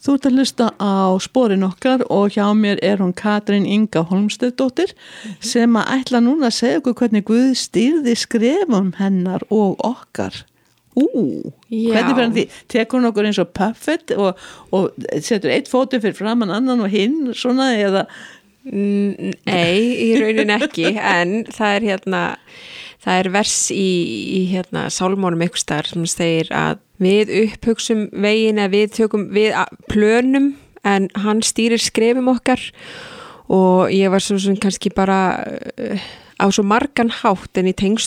Þú ert að hlusta á Sporin okkar og hjá mér hún Katrín Inga Hólmsteinsdóttir sem að ætla núna að segja okkur hvernig Guð stýrði skrefum hennar og okkar. Hvernig fyrir því? Tekur hún okkur eins og Puffett og setur eitt fótinn fyrir framan annan og hinn svona eða? Nei, í raunin ekki, en það er vers í sálmónum einhvers staðar sem segir að við upphugsum veginn eða við plönum en hann stýrir skrefum okkar og ég var svo kannski bara á svo margan hátt en í tengslum